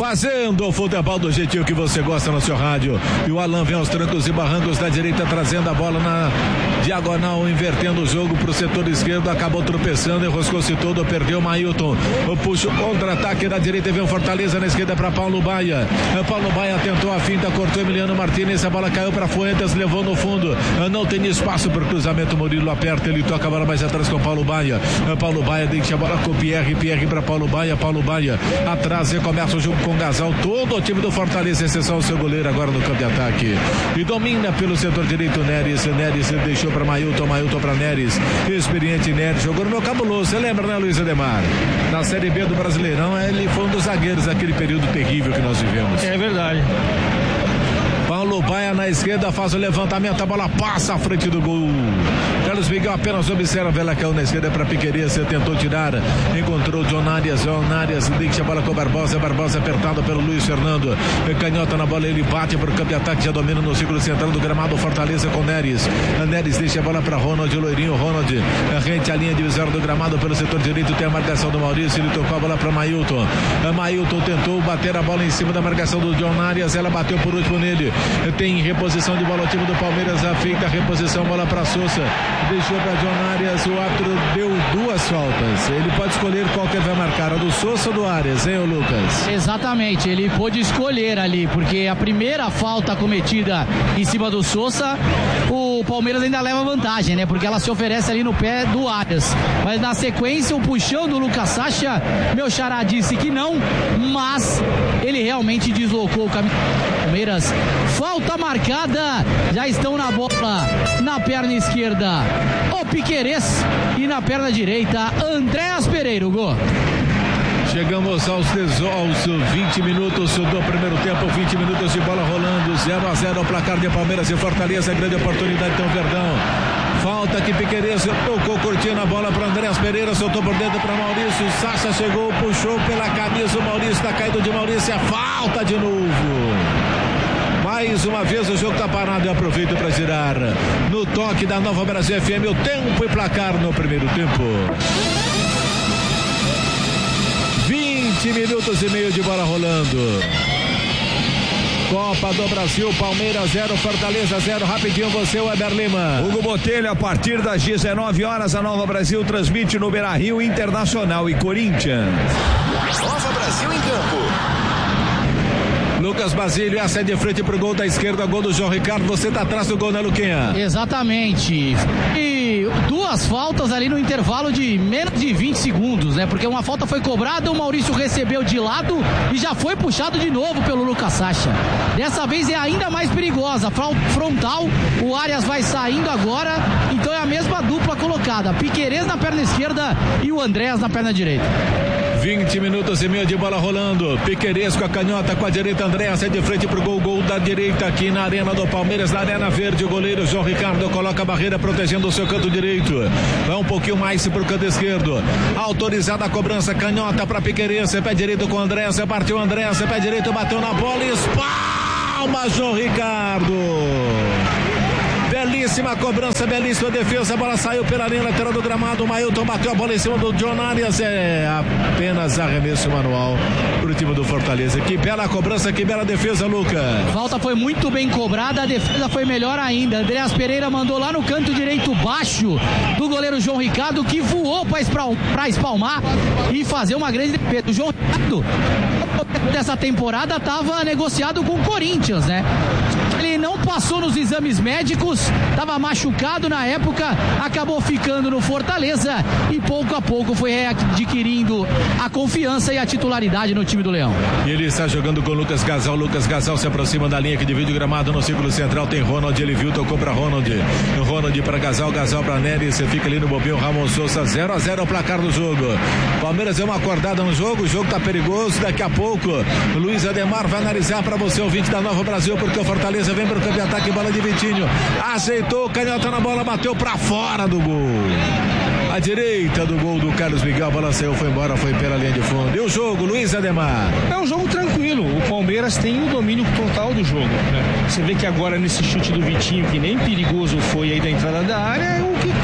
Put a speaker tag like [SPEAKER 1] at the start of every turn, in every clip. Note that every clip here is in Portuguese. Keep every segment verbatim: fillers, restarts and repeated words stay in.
[SPEAKER 1] Fazendo o futebol do jeitinho que você gosta no seu rádio. E o Alan vem aos trancos e barrancos da direita, trazendo a bola na diagonal, invertendo o jogo pro setor esquerdo. Acabou tropeçando, enroscou-se todo, perdeu o Mailton. Puxa o contra-ataque da direita, vem o Fortaleza na esquerda para Paulo Baia. Paulo Baia tentou a finta, cortou Emiliano Martínez. A bola caiu para Fuentes, levou no fundo. Não tem espaço para o cruzamento. Murilo aperta, ele toca a bola mais atrás com Paulo Baia. Paulo Baia deixa a bola com Pierre. Pierre para Paulo Baia. Paulo Baia atrás, recomeça o jogo com Gasal, todo o time do Fortaleza, exceção o seu goleiro agora no campo de ataque, e domina pelo setor direito Neres. Neres deixou para Mailton, Mailton para Neres, experiente Neres, jogou no meu cabuloso, você lembra, né, Luiz Ademar? Na Série B do Brasileirão, ele foi um dos zagueiros daquele período terrível que nós vivemos.
[SPEAKER 2] É verdade.
[SPEAKER 1] Paulo Baia na esquerda faz o levantamento, a bola passa à frente do gol. Carlos Miguel apenas observa, ela caiu na esquerda para Piqueires, tentou tirar, encontrou John Arias, John Arias deixa a bola com o Barbosa, Barbosa apertado pelo Luiz Fernando, canhota na bola, ele bate para o campo de ataque, já domina no círculo central do gramado, Fortaleza com Neres. Neres deixa a bola para Ronald, o loirinho, Ronald rente a linha divisória do gramado pelo setor direito, tem a marcação do Maurício, ele tocou a bola para Mailton. Mailton tentou bater a bola em cima da marcação do John Arias, ela bateu por último nele. Tem reposição de bola, o time do Palmeiras a feita a reposição, bola para Sousa, deixou para John Arias, o árbitro deu duas faltas, ele pode escolher qual que vai marcar, a do Sousa ou do Arias, hein, Lucas?
[SPEAKER 3] Exatamente, ele pôde escolher ali, porque a primeira falta cometida em cima do Sousa, o Palmeiras ainda leva vantagem, né, porque ela se oferece ali no pé do Arias, mas na sequência o puxão do Lucas Sacha, meu xará disse que não, mas ele realmente deslocou o caminho do Palmeiras. Falta marcada, já estão na bola, na perna esquerda o Piqueires e na perna direita Andréas Pereira, o gol.
[SPEAKER 1] Chegamos aos, aos vinte minutos do primeiro tempo, vinte minutos de bola rolando, zero a zero o placar de Palmeiras e Fortaleza, grande oportunidade então Verdão. Falta aqui, Piqueires tocou curtindo a bola para Andréas Pereira, soltou por dentro para Maurício, Sacha chegou, puxou pela camisa, o Maurício está caído de Maurício, é falta de novo. Mais uma vez o jogo está parado, eu aproveito para girar no toque da Nova Brasil F M o tempo e placar no primeiro tempo. vinte minutos e meio de bola rolando. Copa do Brasil, Palmeiras zero, Fortaleza zero, rapidinho você, Weber Lima.
[SPEAKER 4] Hugo Botelho, a partir das dezenove horas, a Nova Brasil transmite no Beira-Rio, Internacional e Corinthians.
[SPEAKER 5] Nova Brasil em campo.
[SPEAKER 1] Lucas Basílio, essa é de frente pro gol da esquerda, gol do João Ricardo, você tá atrás do gol, né, Luquinha?
[SPEAKER 3] Exatamente. E duas faltas ali no intervalo de menos de vinte segundos, né? Porque uma falta foi cobrada, o Maurício recebeu de lado e já foi puxado de novo pelo Lucas Sacha. Dessa vez é ainda mais perigosa, frontal, o Arias vai saindo agora, então é a mesma dupla colocada, Piqueires na perna esquerda e o Andréas na perna direita.
[SPEAKER 1] vinte minutos e meio de bola rolando, Piqueires com a canhota, com a direita, Andréas é de frente pro gol, gol da direita aqui na arena do Palmeiras, na arena verde, o goleiro João Ricardo coloca a barreira protegendo o seu canto direito, vai um pouquinho mais pro canto esquerdo, autorizada a cobrança, canhota pra Piqueires, pé direito com o Andréas, partiu o Andréas, pé direito, bateu na bola e espalma João Ricardo. Belíssima cobrança, belíssima defesa, a bola saiu pela linha lateral do gramado, o Mailton bateu a bola em cima do John Arias, é apenas arremesso manual pro time do Fortaleza. Que bela cobrança, que bela defesa, Luca.
[SPEAKER 3] A falta foi muito bem cobrada, a defesa foi melhor ainda, Andréas Pereira mandou lá no canto direito baixo do goleiro João Ricardo, que voou para espalmar e fazer uma grande defesa. O João Ricardo dessa temporada estava negociado com o Corinthians, né? Ele não passou nos exames médicos, estava machucado na época, acabou ficando no Fortaleza e pouco a pouco foi adquirindo a confiança e a titularidade no time do Leão.
[SPEAKER 1] E ele está jogando com o Lucas Gasal, Lucas Gasal se aproxima da linha que divide o gramado no círculo central, tem Ronald, ele viu, tocou para Ronald, Ronald para Gasal, Gasal para Neres, você fica ali no bobinho, Ramon Sousa, zero a zero o placar do jogo. Palmeiras deu uma acordada no jogo, o jogo tá perigoso, daqui a pouco o Luiz Ademar vai analisar para você, ouvinte da Nova Brasil, porque o Fortaleza vem pro campo de ataque, bola de Vitinho, aceitou, canhota na bola, bateu pra fora do gol. A direita do gol do Carlos Miguel, a bola saiu, foi embora, foi pela linha de fundo. E o jogo, Luiz Ademar?
[SPEAKER 2] É um jogo tranquilo, o Palmeiras tem o domínio total do jogo, né? Você vê que agora nesse chute do Vitinho, que nem perigoso foi aí da entrada da área, o que, o que arrisca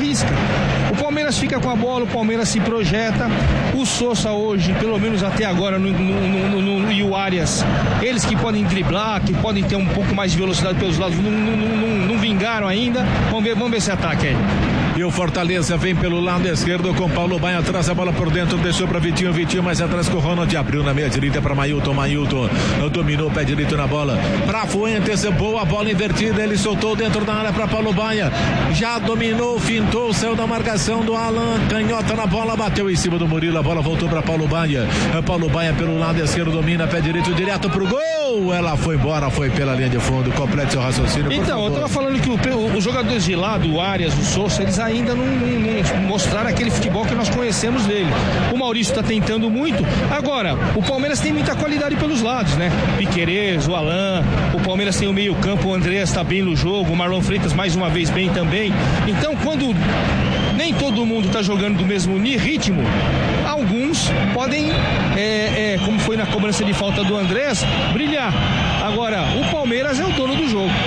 [SPEAKER 2] arrisca. O Palmeiras fica com a bola, o Palmeiras se projeta. O Sousa hoje, pelo menos até agora, no, no, no, no, e o Arias, eles que podem driblar, que podem ter um pouco mais de velocidade pelos lados, não, não, não, não vingaram ainda. Vamos ver, vamos ver esse ataque aí.
[SPEAKER 1] E o Fortaleza vem pelo lado esquerdo com Paulo Baia, atrás a bola por dentro, deixou para Vitinho, Vitinho mais atrás com o Ronald, abriu na meia direita para Mailton, Mailton dominou o pé direito na bola, para Fuentes, boa bola invertida, ele soltou dentro da área para Paulo Baia, já dominou, fintou, saiu da marcação do Alan, canhota na bola, bateu em cima do Murilo, a bola voltou para Paulo Baia, Paulo Baia pelo lado esquerdo, domina, pé direito, direto pro gol, ela foi embora, foi pela linha de fundo, complete seu raciocínio.
[SPEAKER 2] Então, eu tava falando que o, os jogadores de lado, o Arias, o Sousa, eles ainda não, não, não mostraram aquele futebol que nós conhecemos dele. O Maurício está tentando muito. Agora, o Palmeiras tem muita qualidade pelos lados, né? Piquerez, o Alan, o Palmeiras tem o meio campo, o Andrés está bem no jogo, o Marlon Freitas mais uma vez bem também. Então, quando nem todo mundo está jogando do mesmo ritmo, alguns podem, é, é, como foi na cobrança de falta do Andrés, brilhar. Agora, o Palmeiras é o dono do jogo.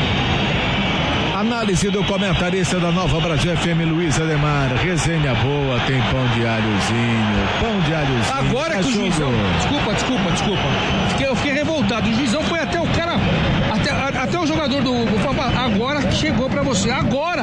[SPEAKER 1] Análise do comentarista da Nova Brasil F M, Luiz Ademar. Resenha boa, tem pão de alhozinho. Pão de alhozinho.
[SPEAKER 2] Agora que o juizão. Desculpa, desculpa, desculpa. Fiquei, eu fiquei revoltado. O juizão foi até o cara. Até, a, até o jogador do. Agora chegou pra você. Agora!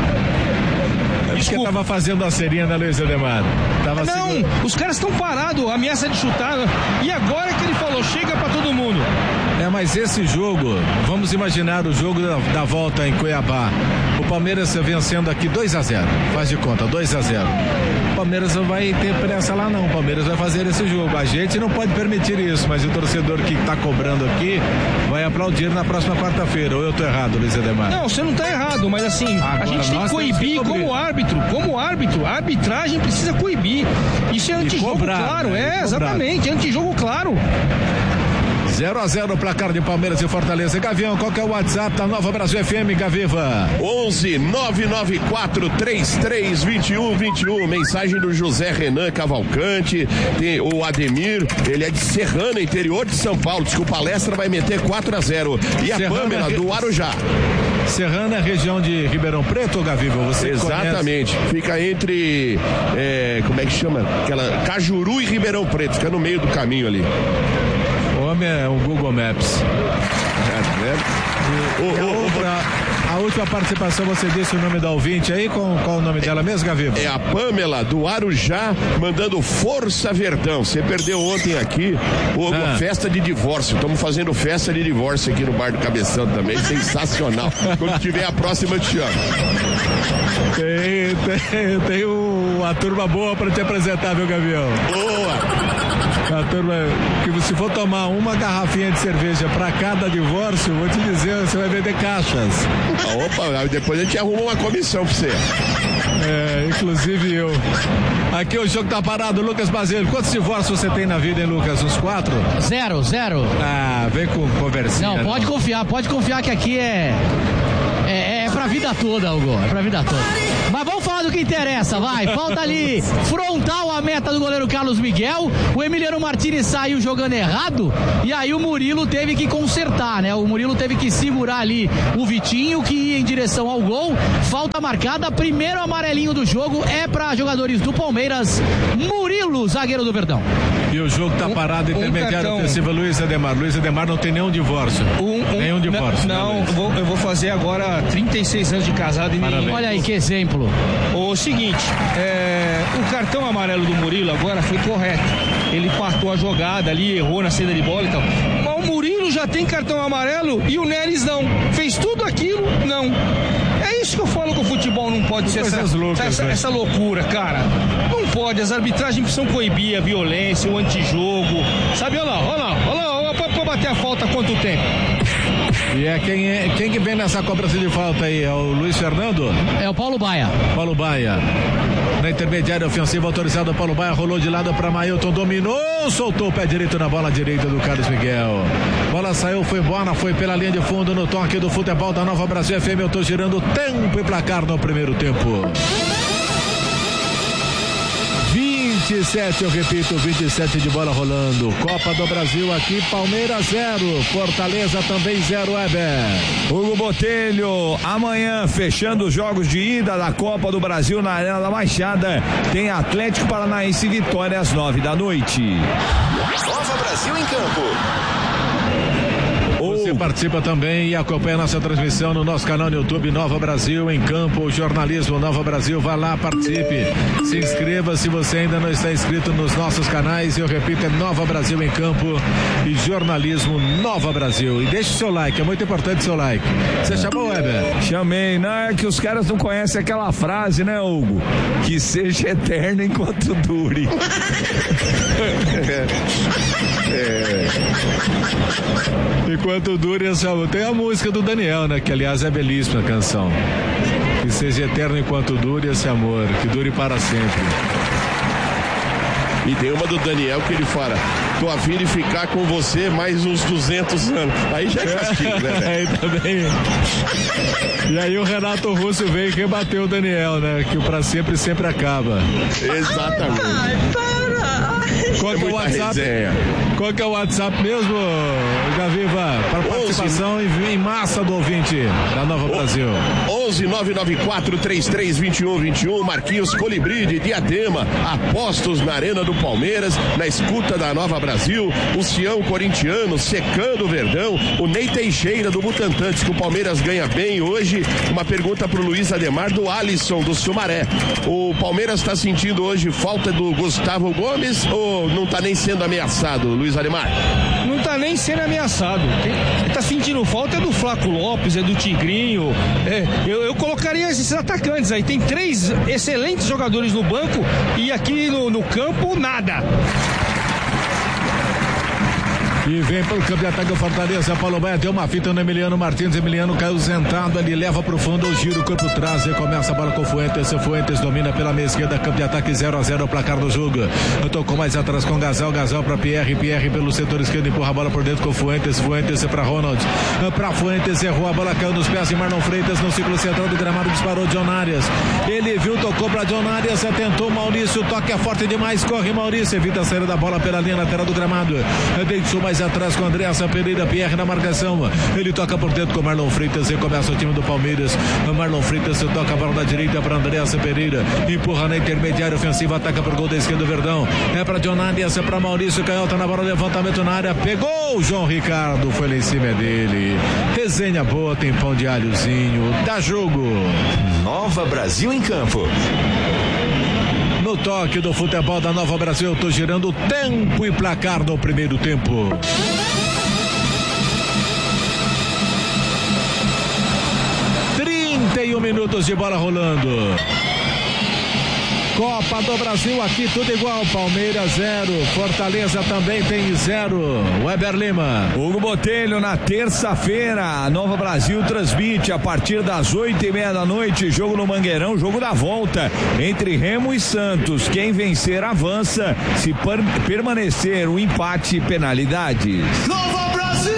[SPEAKER 1] Acho que tava fazendo a serinha da Luiz Ademar. Tava
[SPEAKER 2] Não,
[SPEAKER 1] segurando.
[SPEAKER 2] Os caras estão parados, ameaça de chutar. E agora que ele falou, chega pra todo mundo.
[SPEAKER 1] É, mas esse jogo, vamos imaginar o jogo da, da volta em Cuiabá. O Palmeiras vencendo aqui dois a zero. Faz de conta, dois a zero. O Palmeiras não vai ter pressa lá não. O Palmeiras vai fazer esse jogo. A gente não pode permitir isso, mas o torcedor que tá cobrando aqui vai aplaudir na próxima quarta-feira. Ou eu tô errado, Luiz Ademar?
[SPEAKER 2] Não, você não tá errado, mas assim, agora, a gente tem que coibir como árbitro. Como árbitro, a arbitragem precisa coibir. Isso é antijogo cobrar, claro, né? É, exatamente, é antijogo claro.
[SPEAKER 1] zero a zero o placar de Palmeiras e Fortaleza. Gavião, qual que é o WhatsApp da Nova Brasil F M, Gaviva?
[SPEAKER 6] onze nove nove quatro três três dois um dois um. Mensagem do José Renan Cavalcante. Tem o Ademir, ele é de Serrana, interior de São Paulo. Diz que o Palestra vai meter quatro a zero. E a Serrana, Pâmela do Arujá.
[SPEAKER 1] Serrana, região de Ribeirão Preto, Gaviva? Você
[SPEAKER 6] exatamente.
[SPEAKER 1] Conhece?
[SPEAKER 6] Fica entre, é, como é que chama? Aquela Cajuru e Ribeirão Preto. Fica no meio do caminho ali.
[SPEAKER 1] O homem é o Google Maps.
[SPEAKER 6] É,
[SPEAKER 1] e, e a, outra, a última participação, você disse o nome da ouvinte aí, qual, qual o nome dela mesmo, Gaviva?
[SPEAKER 6] É a Pâmela do Arujá, mandando Força Verdão. Você perdeu ontem aqui uma ah. festa de divórcio. Estamos fazendo festa de divórcio aqui no Bar do Cabeção também. Sensacional. Quando tiver a próxima, eu te chamo.
[SPEAKER 1] Tem, tem, tem uma turma boa para te apresentar, meu Gavião.
[SPEAKER 6] Boa!
[SPEAKER 1] A turma, que se for tomar uma garrafinha de cerveja para cada divórcio, vou te dizer, você vai vender caixas.
[SPEAKER 6] Opa, depois a gente arruma uma comissão pra você.
[SPEAKER 1] É, inclusive eu. Aqui o jogo tá parado, Lucas Basílio. Quantos divórcios você tem na vida, hein, Lucas? Uns quatro?
[SPEAKER 3] Zero, zero.
[SPEAKER 1] Ah, vem com conversinha.
[SPEAKER 3] Não, pode não. confiar, pode confiar que aqui é... É, é pra vida toda, Hugo, é pra vida toda. Mas vamos falar do que interessa, vai. Falta ali frontal a meta do goleiro Carlos Miguel. O Emiliano Martinez saiu jogando errado e aí o Murilo teve que consertar, né? O Murilo teve que segurar ali o Vitinho, que ia em direção ao gol. Falta marcada, primeiro amarelinho do jogo é pra jogadores do Palmeiras. Murilo, zagueiro do Verdão.
[SPEAKER 1] E o jogo tá parado, um, intermediário um ofensivo, Luiz Ademar. Luiz Ademar não tem nenhum divórcio.
[SPEAKER 2] Um, um, nenhum divórcio. Não, não eu, vou, eu vou fazer agora trinta e seis anos de casado e
[SPEAKER 3] nem... Olha aí que exemplo.
[SPEAKER 2] O seguinte, é, o cartão amarelo do Murilo agora foi correto. Ele partou a jogada ali, errou na saída de bola e tal. Mas o Murilo já tem cartão amarelo e o Neres não. Fez tudo aquilo? Não. É isso que eu falo que o futebol não pode ser essa, loucas, essa, essa loucura, cara. Não pode, as arbitragens precisam coibir a violência, o antijogo. Sabe, olha lá, olha lá, olha lá, olha lá pra bater a falta quanto tempo.
[SPEAKER 1] E é quem, é quem que vem nessa cobrança de falta aí? É o Luiz Fernando?
[SPEAKER 3] É o Paulo Baia.
[SPEAKER 1] Paulo Baia. Na intermediária ofensiva autorizada, o Paulo Baia rolou de lado para Mailton, dominou, soltou o pé direito na bola direita do Carlos Miguel. Bola saiu, foi embora, foi pela linha de fundo no toque do futebol da Nova Brasil F M. Eu tô girando tempo e placar no primeiro tempo. vinte vinte e sete, eu repito, vinte e sete de bola rolando. Copa do Brasil aqui, Palmeiras zero, Fortaleza também zero, Weber.
[SPEAKER 4] Hugo Botelho, amanhã, fechando os jogos de ida da Copa do Brasil na Arena da Baixada, tem Atlético Paranaense e Vitória às nove da noite.
[SPEAKER 5] Nova Brasil em campo.
[SPEAKER 1] Você participa também e acompanha a nossa transmissão no nosso canal no YouTube, Nova Brasil em Campo, jornalismo Nova Brasil, vá lá, participe, se inscreva se você ainda não está inscrito nos nossos canais, eu repito, é Nova Brasil em Campo e jornalismo Nova Brasil, e deixe o seu like, é muito importante o seu like. Você chamou, Weber?
[SPEAKER 4] Chamei, não é que os caras não conhecem aquela frase, né, Hugo? Que seja eterno enquanto dure.
[SPEAKER 1] é. Enquanto dure essa... Tem a música do Daniel, né? Que aliás é belíssima a canção. Que seja eterno enquanto dure esse amor, que dure para sempre.
[SPEAKER 6] E tem uma do Daniel que ele fala: tô a fim de ficar com você mais uns duzentos anos. Aí já é castigo, né?
[SPEAKER 1] Aí também. E aí o Renato Russo veio e rebateu o Daniel, né? Que o pra sempre sempre acaba.
[SPEAKER 6] Exatamente.
[SPEAKER 7] Ai, para!
[SPEAKER 1] Qual que é o WhatsApp?
[SPEAKER 6] Resenha.
[SPEAKER 1] Qual que é o WhatsApp mesmo, Gaviva? Para participação em massa do ouvinte da Nova Brasil.
[SPEAKER 6] onze nove nove quatro três três dois um dois um, Marquinhos Colibri de Diadema, apostos na Arena do Palmeiras, na escuta da Nova Brasil, o Sião corintiano secando o Verdão, o Ney Teixeira do Butantã, diz que o Palmeiras ganha bem hoje. Uma pergunta pro Luiz Ademar do Alisson do Sumaré: o Palmeiras está sentindo hoje falta do Gustavo Gomes ou não está nem sendo ameaçado, Luiz Ademar?
[SPEAKER 2] Não está nem sendo ameaçado. Quem está sentindo falta é do Flaco Lopes, é do Tigrinho. É, eu, eu colocaria esses atacantes aí. Tem três excelentes jogadores no banco e aqui no, no campo, nada.
[SPEAKER 1] E vem pelo campo de ataque o Fortaleza, Paulo Baia deu uma fita no Emiliano Martins, Emiliano caiu sentado ali, leva pro fundo, o giro, o corpo traz e começa a bola com o Fuentes, o Fuentes domina pela meia esquerda, campo de ataque zero a zero, o placar do jogo. Eu tocou mais atrás com o Gasal, Gasal pra Pierre, Pierre pelo setor esquerdo, empurra a bola por dentro com o Fuentes, Fuentes pra Ronald, pra Fuentes, errou a bola, caiu nos pés de Marlon Freitas, no ciclo central do gramado, disparou John Arias, ele viu, tocou pra John Arias, tentou Maurício, toque é forte demais, corre Maurício, evita a saída da bola pela linha lateral do gramado, deixou mais atrás com André Pereira, Pierre na marcação, ele toca por dentro com Marlon Freitas e começa o time do Palmeiras. Marlon Freitas toca a bola da direita para André Pereira, empurra na intermediária ofensiva, ataca por gol da esquerda do Verdão, é para John Arias, é para Maurício Canhota na bola, levantamento na área, pegou o João Ricardo, foi lá em cima dele, resenha boa, tem pão de alhozinho, dá jogo.
[SPEAKER 5] Nova Brasil em campo.
[SPEAKER 1] No toque do futebol da Nova Brasil, tô girando tempo e placar no primeiro tempo. trinta e um minutos de bola rolando. Copa do Brasil aqui tudo igual, Palmeiras zero, Fortaleza também tem zero. Weber Lima.
[SPEAKER 4] Hugo Botelho, na terça-feira a Nova Brasil transmite a partir das oito e meia da noite, jogo no Mangueirão, jogo da volta entre Remo e Santos. Quem vencer avança, se per- permanecer o empate, penalidades.
[SPEAKER 5] Nova Brasil!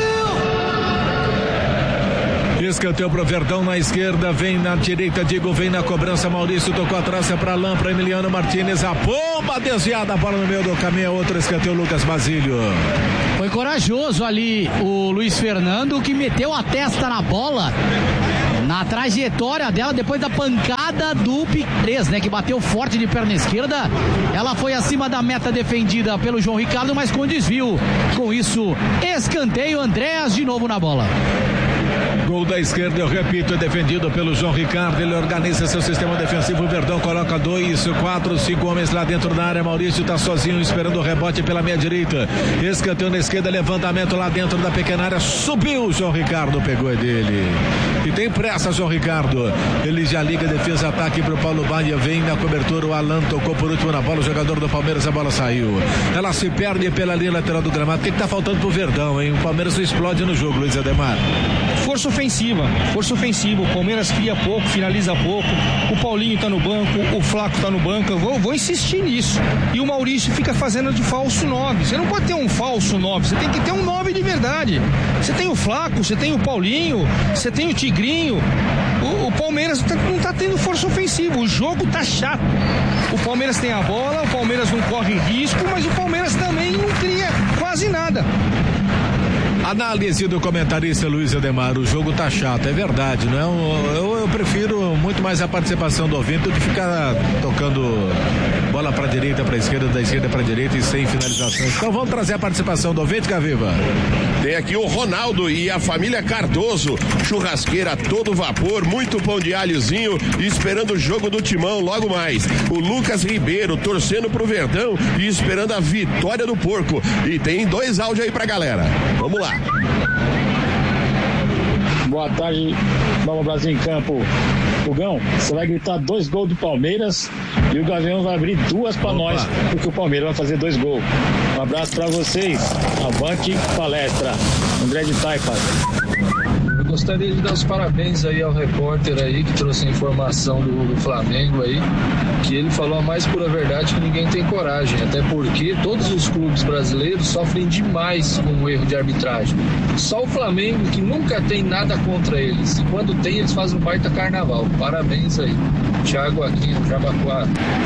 [SPEAKER 1] Escanteio pro Verdão na esquerda, vem na direita, Diego, vem na cobrança, Maurício tocou atrás, é pra Lã, pra Emiliano Martínez, a bomba desviada, a bola no meio do caminho, outro escanteio, Lucas Basílio.
[SPEAKER 3] Foi corajoso ali o Luiz Fernando, que meteu a testa na bola na trajetória dela, depois da pancada do Piquerez, né, que bateu forte de perna esquerda. Ela foi acima da meta defendida pelo João Ricardo, mas com desvio. Com isso, escanteio, Andréas de novo na bola.
[SPEAKER 1] Gol da esquerda, eu repito, é defendido pelo João Ricardo, ele organiza seu sistema defensivo, o Verdão coloca dois, quatro, cinco homens lá dentro da área, Maurício tá sozinho esperando o rebote pela meia direita, escanteio na esquerda, levantamento lá dentro da pequena área, subiu o João Ricardo, pegou é dele, e tem pressa João Ricardo, ele já liga defesa, ataque pro Paulo Baia, vem na cobertura, o Alan tocou por último na bola, o jogador do Palmeiras, a bola saiu, ela se perde pela linha lateral do gramado, o que que tá faltando pro Verdão, hein? O Palmeiras explode no jogo, Luiz Ademar.
[SPEAKER 2] Força força ofensiva, força ofensiva. O Palmeiras cria pouco, finaliza pouco. O Paulinho tá no banco, o Flaco tá no banco. Eu vou, vou insistir nisso. E o Maurício fica fazendo de falso nove. Você não pode ter um falso nove, você tem que ter um nove de verdade. Você tem o Flaco, você tem o Paulinho, você tem o Tigrinho. O, o Palmeiras tá, não tá tendo força ofensiva. O jogo tá chato. O Palmeiras tem a bola, o Palmeiras não corre risco, mas o Palmeiras também não cria quase nada.
[SPEAKER 1] Análise do comentarista Luiz Ademar, o jogo tá chato, é verdade, não é? Eu, eu prefiro muito mais a participação do ouvinte do que ficar tocando bola pra direita, pra esquerda, da esquerda pra direita e sem finalizações. Então vamos trazer a participação do ouvinte, Gaviva.
[SPEAKER 6] Tem aqui o Ronaldo e a família Cardoso, churrasqueira a todo vapor, muito pão de alhozinho e esperando o jogo do Timão logo mais. O Lucas Ribeiro torcendo pro Verdão e esperando a vitória do Porco. E tem dois áudios aí pra galera. Vamos lá.
[SPEAKER 7] Boa tarde, Nova Brasil em Campo. Fogão, você vai gritar dois gols do Palmeiras e o Gavião vai abrir duas pra Opa. nós, porque o Palmeiras vai fazer dois gols. Um abraço pra vocês. Avante palestra. André de Taipa.
[SPEAKER 8] Eu gostaria de dar os parabéns aí ao repórter aí que trouxe a informação do, do Flamengo aí, que ele falou a mais pura verdade, que ninguém tem coragem, até porque todos os clubes brasileiros sofrem demais com o erro de arbitragem. Só o Flamengo, que nunca tem nada contra eles, e quando tem eles fazem um baita carnaval. Parabéns aí. Thiago Aquino, Jabaquara.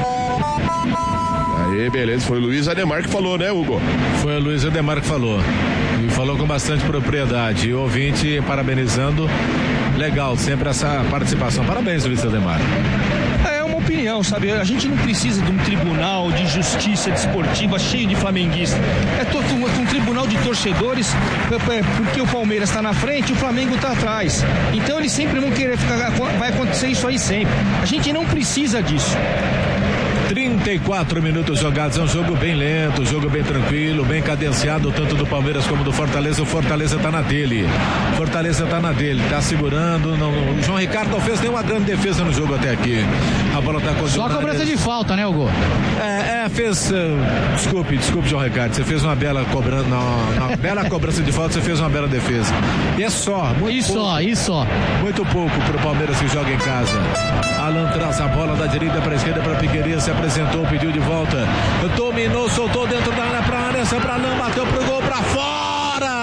[SPEAKER 6] Aí, beleza, foi o Luiz Ademar que falou, né, Hugo?
[SPEAKER 1] Foi o Luiz Ademar que falou. E falou com bastante propriedade. E o ouvinte parabenizando. Legal, sempre essa participação. Parabéns, Luiz Ademar.
[SPEAKER 2] É uma opinião, sabe? A gente não precisa de um tribunal de justiça desportiva cheio de flamenguistas. É todo um, um tribunal de torcedores, porque o Palmeiras está na frente e o Flamengo está atrás. Então eles sempre vão querer ficar. Vai acontecer isso aí sempre. A gente não precisa disso.
[SPEAKER 1] trinta e quatro minutos jogados, é um jogo bem lento, um jogo bem tranquilo, bem cadenciado, tanto do Palmeiras como do Fortaleza. O Fortaleza tá na dele, Fortaleza tá na dele, tá segurando, não, o João Ricardo não fez nenhuma grande defesa no jogo até aqui, a bola tá com
[SPEAKER 3] só a cobrança de falta, né, Hugo?
[SPEAKER 1] É, é fez, uh, desculpe, desculpe, João Ricardo, você fez uma bela cobrança, uma bela cobrança de falta, você fez uma bela defesa, e é só, muito
[SPEAKER 3] isso
[SPEAKER 1] pouco,
[SPEAKER 3] só, isso só,
[SPEAKER 1] muito pouco pro Palmeiras que joga em casa. Alan traz a bola da direita pra esquerda pra Piqueires, se apresentou, pediu de volta, dominou, soltou dentro da área pra área, essa pra Alain, bateu pro gol pra fora.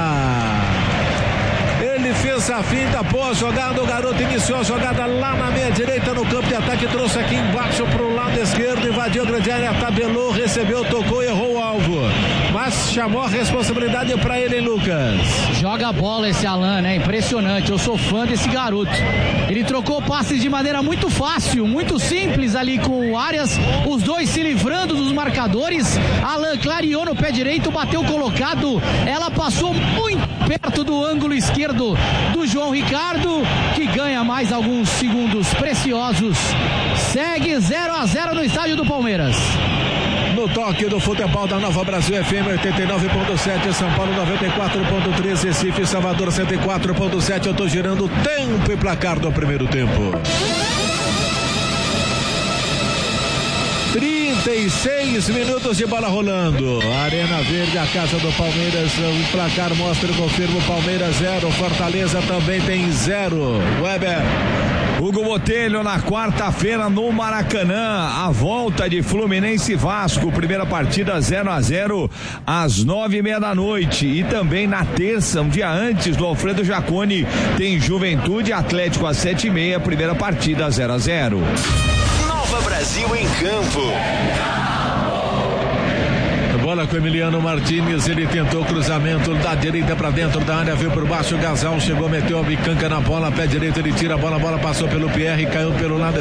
[SPEAKER 1] Ele fez a finta, pô, a jogada, o garoto iniciou a jogada lá na meia direita no campo de ataque, trouxe aqui embaixo pro lado esquerdo, invadiu a grande área, tabelou, recebeu, tocou e errou o alvo, mas chamou a responsabilidade pra ele, hein, Lucas?
[SPEAKER 3] Joga a bola esse Alan, né? Impressionante, eu sou fã desse garoto. Ele trocou passes de maneira muito fácil, muito simples ali com o Arias, os dois se livrando dos marcadores. Alan clareou no pé direito, bateu colocado, ela passou muito perto do ângulo esquerdo do João Ricardo, que ganha mais alguns segundos preciosos. Segue zero a zero no estádio do Palmeiras.
[SPEAKER 1] No toque do futebol da Nova Brasil F M oitenta e nove ponto sete, São Paulo noventa e quatro ponto três, Recife, Salvador cento e quatro ponto sete. Eu tô girando o tempo e placar do primeiro tempo. trinta e seis minutos de bola rolando. Arena Verde, a casa do Palmeiras. O placar mostra e confirma: o Palmeiras zero, Fortaleza também tem zero. Weber.
[SPEAKER 4] Hugo Botelho na quarta-feira no Maracanã, a volta de Fluminense e Vasco, primeira partida zero a zero às nove e meia da noite, e também na terça, um dia antes do Alfredo Jaconi, tem Juventude Atlético às sete e meia, primeira partida zero a zero.
[SPEAKER 5] Nova Brasil em Campo.
[SPEAKER 1] Bola com Emiliano Martínez, ele tentou cruzamento da direita para dentro da área, veio por baixo, o Gasal chegou, meteu a bicanca na bola, pé direito, ele tira a bola, a bola passou pelo Pierre, caiu pelo lado